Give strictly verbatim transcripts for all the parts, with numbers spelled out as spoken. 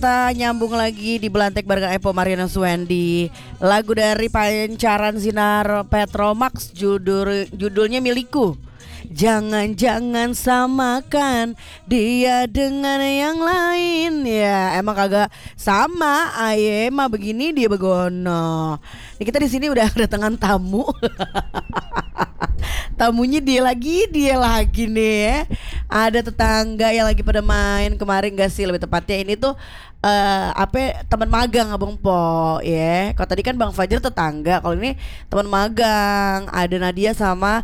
Kita nyambung lagi di Belantek bareng Epo Mariana Suwendi. Lagu dari Pancaran Sinar Petromax, judul judulnya Milikku. Jangan-jangan samakan dia dengan yang lain. Ya emang kagak sama. Aye mah begini dia begono. Nih, kita di sini udah kedatangan tamu. Tamunya dia lagi, dia lagi nih ya. Ada tetangga yang lagi pada main kemarin, gak sih lebih tepatnya ini tuh uh, apa teman magang Abang Po ya. Kalau tadi kan Bang Fajar tetangga, kalau ini teman magang. Ada Nadia sama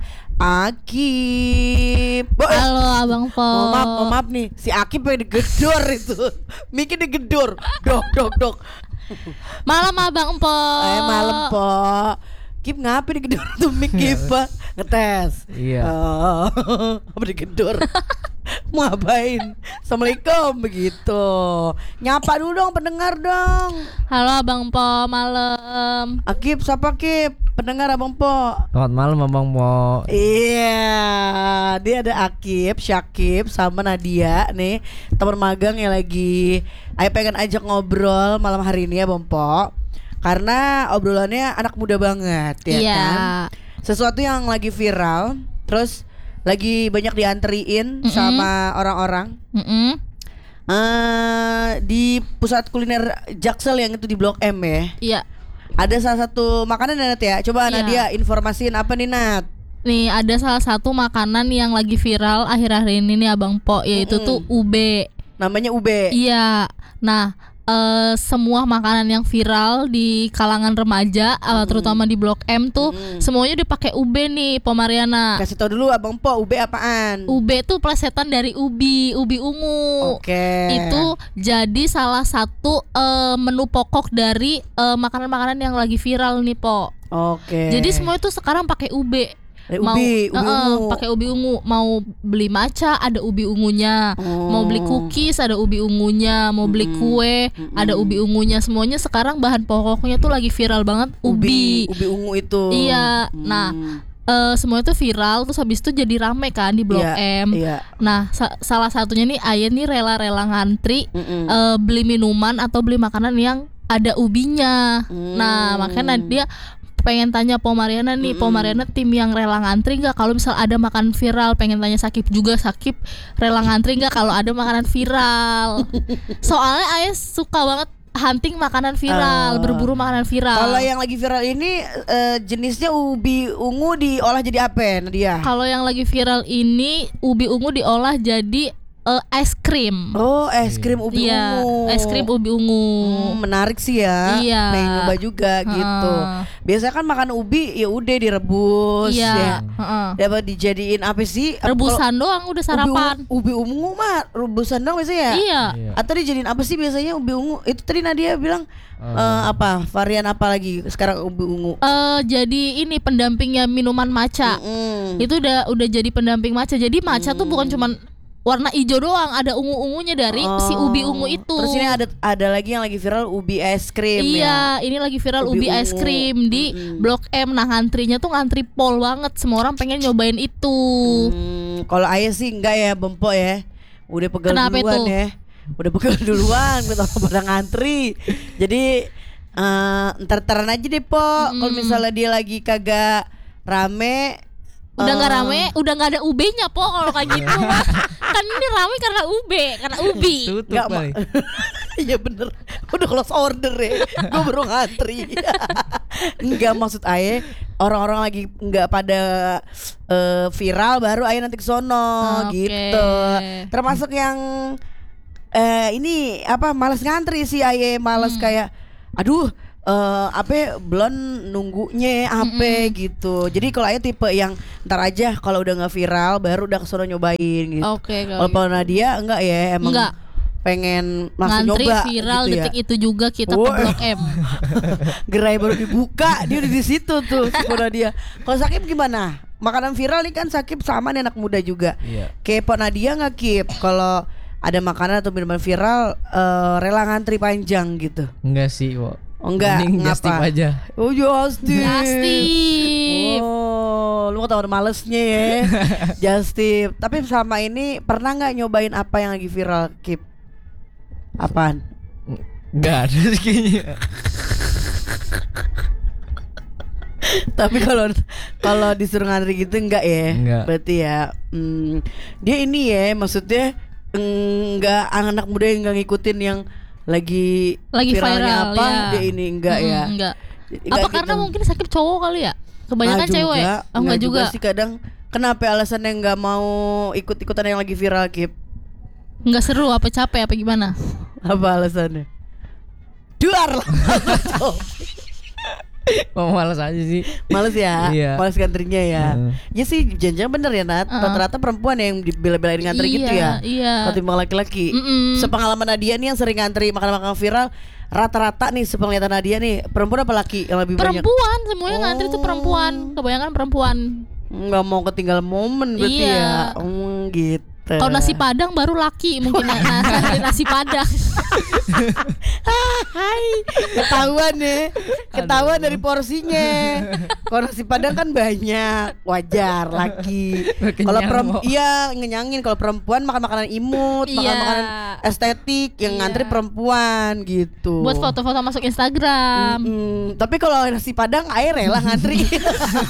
Akib. Bo, Halo Abang Po. Mohon maaf, mohon maaf nih, si Akib yang digedor itu. Mikir digedor. Dok, dok, dok. Malam Abang Po. Eh malam Po. Kip ngapain digedor tuh mik Kip? Ngetes. Iya. Oh, apa digedor? Mau ngapain? Assalamualaikum begitu. Nyapa dulu dong pendengar dong. Halo Abang Po, malam. Akip, siapa Kip? Pendengar Abang Po. Selamat malam Abang Po. Iya, dia ada Akib, Syakib sama Nadia nih, teman magang yang lagi Ayo pengen ajak ngobrol malam hari ini ya Bang Po. Karena obrolannya anak muda banget ya Iya. kan. Sesuatu yang lagi viral, terus lagi banyak dianteriin Mm-mm. sama orang-orang. Mm-mm. Eh, di pusat kuliner Jaksel yang itu di Blok M ya. Iya. Ada salah satu makanan Nat ya. Coba Iya. Nadia informasiin apa nih Nat? Nih ada salah satu makanan yang lagi viral akhir-akhir ini nih Abang Po, yaitu Mm-mm. tuh ube. Namanya ube. Iya. Nah, eh, semua makanan yang viral di kalangan remaja, eh, terutama di Blok M tuh, Mm-mm. semuanya dipakai ube nih, Po Mariana. Kasih tau dulu Abang Po, ube apaan? Ube tuh plesetan dari ubi, ubi ungu. Oke. Itu jadi salah satu eh, menu pokok dari eh, makanan-makanan yang lagi viral nih Po. Oke. Jadi semua itu sekarang pakai ube. Dari Mau ubi, ubi eh, ungu. pakai ubi ungu. Mau beli matcha ada ubi ungunya. Oh. Mau beli cookies ada ubi ungunya. Mau beli Mm-mm. kue Mm-mm. ada ubi ungunya. Semuanya sekarang bahan pokoknya tuh lagi viral banget ubi. ubi, ubi ungu itu. Iya. Hmm. Nah, eh, semua itu viral terus habis itu jadi rame kan di Blok Iya, M. Iya. Nah, sa- salah satunya nih Ayen nih rela-rela ngantri Mm-mm. eh, beli minuman atau beli makanan yang ada ubinya. Hmm. Nah, makanya dia pengen tanya Po Mariana nih, Po Mm-mm. Mariana tim yang rela ngantri nggak kalau misal ada makan viral? Pengen tanya Sakip juga, Sakip rela ngantri nggak kalau ada makanan viral? Soalnya Ayah suka banget hunting makanan viral, Oh. berburu makanan viral. Kalau yang lagi viral ini eh, jenisnya ubi ungu diolah jadi apa Nadia? Kalau yang lagi viral ini ubi ungu diolah jadi eh, es krim. Oh, es krim ubi Iya, ungu. es krim ubi ungu. Hmm, menarik sih ya. Iya. Pengen nyoba juga gitu. Heeh. Biasanya kan makan ubi ya udah direbus Iya, ya. heeh. Dapat dijadiin apa sih? Rebusan doang udah sarapan. Ubi ungu, ubi ungu mah rebusan dong biasanya ya? Iya. Iya. Atau dijadiin apa sih biasanya ubi ungu? Itu tadi Nadia bilang Eh. eh, apa? Varian apa lagi sekarang ubi ungu? Eh jadi ini pendampingnya minuman matcha. Mm-mm. Itu udah udah jadi pendamping matcha. Jadi matcha tuh bukan cuman warna hijau doang, ada ungu-ungunya dari si ubi ungu itu. Terus ini ada ada lagi yang lagi viral ubi es krim ya. Iya, ini lagi viral Ubi ubi, es ungu. krim di Mm-mm. Blok M. Nah, ngantrinya tuh ngantri pol banget. Semua orang pengen nyobain itu. Hmm, kalau ayah sih enggak ya Bempo ya. Udah pegel Kenapa duluan itu? ya. Udah pegel duluan kita pada ngantri. Jadi eh ntar-ntaran aja deh Po. Kalau misalnya dia lagi kagak rame. Udah nggak eh, rame, udah nggak ada ube-nya Po kalau kayak gitu. Kan ini rame karena ube, karena ubi. Tutup Nggak, kali. Iya bener. Udah close order ya. Gue baru ngantri. Enggak, maksud Aye orang-orang lagi nggak pada eh, viral baru Aye nanti kesono Oke. gitu. Termasuk yang eh, ini apa malas ngantri sih Aye, malas Hmm. kayak aduh eh apa belum nunggunya apa gitu. Jadi kalau Aye tipe yang ntar aja kalau udah nggak viral baru udah kesono nyobain gitu. Oke, Kalau kalau gitu. Nadia enggak ya, emang Enggak. pengen langsung Ngantri nyoba viral gitu ya. detik itu juga kita ke Woi. Blok M. Gerai baru dibuka dia udah di situ tuh sekolah dia. Kalau Sakip gimana? Makanan viral nih kan Sakip sama nih anak muda juga. Iya. Kepo Nadia nggak Kip? Kalau ada makanan atau minuman viral eh, rela ngantri panjang gitu? Enggak sih, Wo. Oh enggak, Mending just tip ngapa? aja. Oh just tip. Just tip. Oh, lu ketahuan malesnya ya. Just tip. Tapi sama ini pernah nggak nyobain apa yang lagi viral Kip? Apaan? Nggak ada sih kayaknya. Tapi kalau kalau disuruh ngantri gitu enggak ya? Enggak. Berarti ya hmm, dia ini ya maksudnya enggak anak muda yang enggak ngikutin yang lagi Lagi viralnya viral, apa ya. dia ini enggak Mm-mm, ya? enggak. Enggak Apa gitu. karena mungkin sakit cowok kali ya? Kebanyakan Nggak cewek. juga, Oh, enggak juga. sih kadang. Kenapa alasannya enggak mau ikut-ikutan yang lagi viral, Kip? Enggak seru apa capek apa gimana? Apa alasannya? Duar lah. Mau malas aja sih. Males ya, Iya. males ngantrinya ya. Heeh. Ya sih, jangan bener ya Nat. Heeh. Rata-rata perempuan yang dibela-belain ngantri gitu ya. Iya. Ketimbang laki-laki. Mm-mm. Sepengalaman Nadia nih yang sering ngantri makan-makan viral, rata-rata nih sepenglihatan Nadia nih perempuan apa laki yang lebih banyak? Perempuan, semuanya ngantri tuh Oh. perempuan. Kebanyakan perempuan. Nggak mau ketinggalan momen berarti Iya. ya. Hmm, gitu. Kalau nasi padang baru laki mungkin nah, ngantri nasi padang. Hai, ketahuan nih, ketahuan dari porsinya. Kalau nasi padang kan banyak, wajar laki. Kalau Kenyang, perempuan, Mo. iya ngenyangin. Kalau perempuan makan makanan imut, makan Iya. makanan estetik, yang Iya. ngantri perempuan gitu. Buat foto-foto masuk Instagram. Mm-mm. Tapi kalau nasi padang air ya lah ngantri.